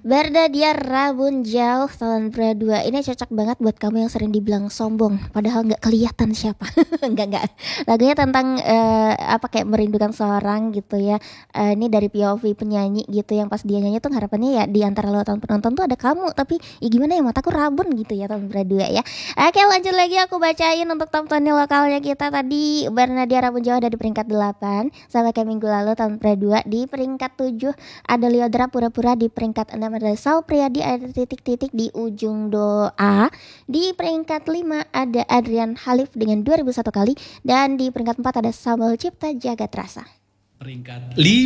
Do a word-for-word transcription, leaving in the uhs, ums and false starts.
Bernadia Rabun Jauh tahun dua ini cocok banget buat kamu yang sering dibilang sombong padahal nggak kelihatan siapa. nggak nggak Lagunya tentang eh, apa kayak merindukan seorang gitu ya. Eh, ini dari P O V penyanyi gitu yang pas dia nyanyi tuh harapannya ya di antara lautan penonton tuh ada kamu, tapi ya gimana ya, mataku rabun gitu ya tahun dua ya. Oke, lanjut lagi aku bacain untuk top dua lokalnya kita. Tadi Bernadia Rabun Jauh ada di peringkat delapan, sampai kayak minggu lalu tahun dua di peringkat tujuh ada Liodra Pura-Pura, di peringkat enam ada Sal Priadi ada titik-titik di ujung doa. Di peringkat lima ada Adrian Halif dengan dua ribu satu kali, dan di peringkat empat ada Samuel Cipta Jagat Rasa. Peringkat lima.